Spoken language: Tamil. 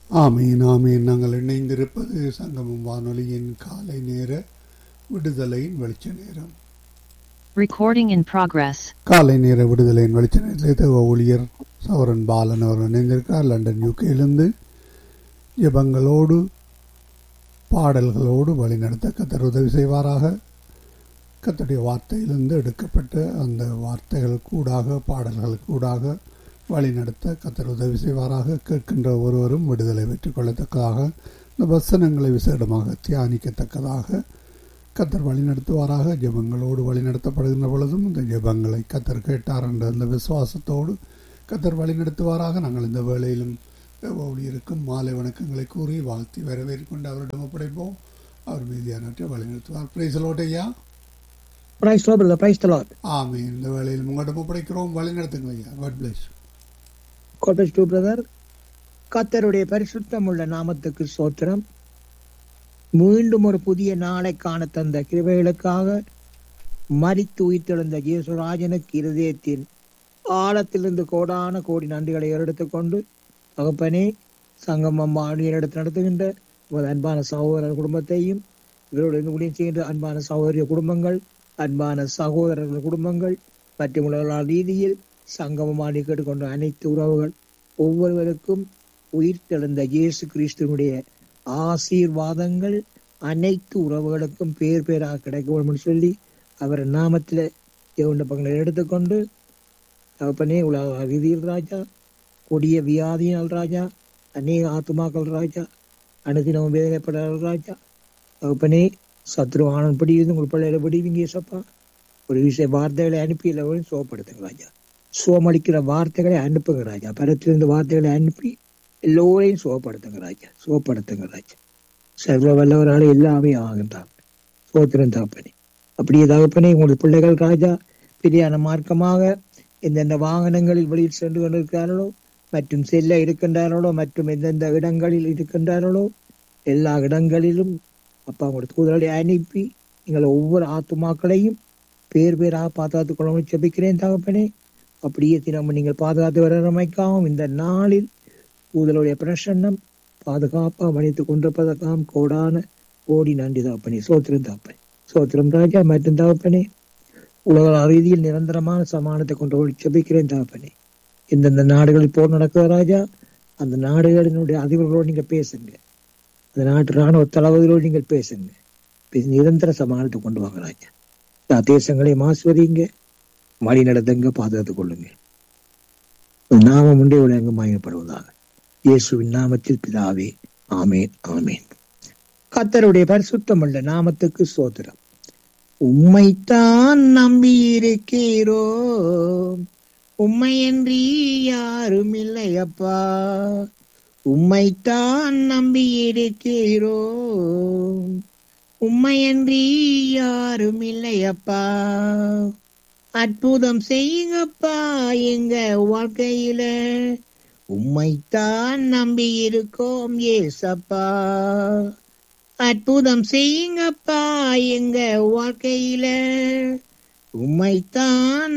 ஆமீன் ஆமீன். நாங்கள் இணைந்திருப்பது சங்கமம் வானொலியின் காலை நேர விடுதலையின் வெளிச்ச நேரம். Recording in progress. காலை நேர விடுதலையின் வெளிச்ச நேரத்தில் தேவ ஊழியர் சௌரன் பாலன் அவர் இணைந்திருக்கிறார். லண்டன் யூகேயிலிருந்து ஜெபங்களோடு பாடல்களோடு வழிநடத்த கர்த்தர் உதவி செய்வாராக. கர்த்தருடைய வார்த்தையிலிருந்து எடுக்கப்பட்ட அந்த வார்த்தைகள் கூடாக பாடல்கள் கூடாக வழிநடத்த கர்த்தர் உதவி செய்வாராக. கேட்கின்ற ஒருவரும் விடுதலை பெற்றுக் கொள்ளத்தக்கதாக, இந்த வசனங்களை விசேடமாக தியானிக்கத்தக்கதாக கர்த்தர் வழிநடத்துவாராக. ஜெபங்களோடு வழிநடத்தப்படுகின்ற பொழுதும் இந்த ஜெபங்களை கர்த்தர் கேட்டார் என்ற அந்த விசுவாசத்தோடு கர்த்தர் வழிநடத்துவாராக. நாங்கள் இந்த வேளையிலும் ஊழியருக்கும் மாலை வணக்கங்களை கூறி வாழ்த்தி வரவேற்கொண்டு அவரிடம் ஒப்படைப்போம். அவர் மீதியானவற்றை வழிநடத்துவார். பிரைஸ் தி லார்ட் ஐயா. Praise the Lord, praise the Lord. ஆமென். இந்த வேளையில் உங்களிடம் ஒப்படைக்கிறோம், வழிநடத்துங்க ஐயா. God plus. God bless you, brother. கர்த்தருடைய பரிசுத்தமுள்ள நாமத்துக்கு ஸ்தோத்திரம். மீண்டும் ஒரு புதிய நாளை காண தந்த கிருபைகளுக்காக மரித்து உயிர்த்தெழுந்த இயேசுராஜனுக்கு இருதயத்தின் ஆழத்திலிருந்து கோடான கோடி நன்றிகளை எடுத்துக்கொண்டு, தகப்பனே, சங்கமம் எடுத்து நடத்துகின்ற அன்பான சகோதரர் குடும்பத்தையும், இவரோடு ஊழியம் செய்கின்ற அன்பான சகோதரிய குடும்பங்கள், அன்பான சகோதரர்கள் குடும்பங்கள் மற்றும் உலக ரீதியில் சங்கமமாடி கேட்டுக்கொண்ட அனைத்து உறவுகள் ஒவ்வொருவருக்கும் உயிர்த்தெழுந்த இயேசு கிறிஸ்துவனுடைய ஆசீர்வாதங்கள் அனைத்து உறவுகளுக்கும் பேர் பேராக கிடைக்கும் சொல்லி அவர் நாமத்தில் பங்களை எடுத்துக்கொண்டு, தகப்பனே, உலக ரீதியில் ராஜா, கொடிய வியாதியினால் ராஜா, அநேக ஆத்துமாக்கள் ராஜா, அனுதினமும் வேதனைப்படாத ராஜா, தகப்பனே, சத்ரு ஆனன்படி உங்கள் பிள்ளைகளை விடுவீங்க ஏசப்பா. ஒரு விஷய வார்த்தைகளை அனுப்பி எல்லோரையும் சோப்படுத்துங்க ராஜா. சோமளிக்கிற வார்த்தைகளை அனுப்புங்க ராஜா. பரத்திலிருந்து வார்த்தைகளை அனுப்பி எல்லோரையும் சுகப்படுத்துங்க ராஜா, சுகப்படுத்துங்க ராஜா. சர்வ வல்லவரால் எல்லாமே ஆகின்றாங்க. சோத்திரம் தகப்பனே. அப்படியே தகப்பனே, உங்களுடைய பிள்ளைகள் ராஜா பிரியான மார்க்கமாக எந்தெந்த வாகனங்களில் வெளியில் சென்று கொண்டிருக்கிறார்களோ மற்றும் செல்ல இருக்கின்றார்களோ மற்றும் எந்தெந்த இடங்களில் இருக்கின்றார்களோ எல்லா இடங்களிலும் அப்பா உங்களுடைய தூதர்களை அனுப்பி நீங்கள் ஒவ்வொரு ஆத்துமாக்களையும் பேர் பேராக பாதுகாத்துக் கொள்ள செபிக்கிறேன் தகப்பனே. அப்படியே தினமும் நீங்கள் பாதுகாத்து வரமைக்காவும் இந்த நாளில் தூதலுடைய பிரசன்னம் பாதுகாப்பாக மன்னித்துக் கொண்டிருப்பதற்காக கோடான கோடி நன்றி தகப்பனே. சோத்திரம் தகப்பனே, சோத்திரம் ராஜா. மற்றும் தகப்பனே, உலக ரீதியில் நிரந்தரமான சமானத்தை கொண்டு செபிக்கிறேன் தகப்பனே. எந்தெந்த நாடுகளில் போர் நடக்கிற ராஜா, அந்த நாடுகளினுடைய அதிபர்களோடு நீங்கள் பேசுங்க. அந்த நாட்டு ராணுவ தளபதிகளோடு நீங்கள் பேசுங்க. நிரந்தர சமானத்தை கொண்டு வாங்க ராஜா. தேசங்களை ஆஸ்வதிங்க, வழி நடத்துங்க, பாதுகாத்துக் கொள்ளுங்க. நாமம் உண்டே உலக மகிமைப்படுவதாக. இயேசுவின் நாமத்தில் பிதாவே, ஆமேன், ஆமேன். கர்த்தருடைய பரிசுத்தமுள்ள நாமத்துக்கு ஸ்தோத்திரம். உம்மைத்தான் நம்பி இருக்கிறோம், உம்மையன்றி யாரும் இல்லை அப்பா. உம்மைத்தான் நம்பி இருக்கிறோம், உம்மையன்றி யாரும் இல்லை அப்பா. அற்புதம் செய்யுங்கப்பா எங்க வாழ்க்கையில, உம்மைத்தான் நம்பி இருக்கோம் ஏசப்பா. அற்புதம் செய்யுங்கப்பா எங்க வாழ்க்கையில, உம்மைத்தான்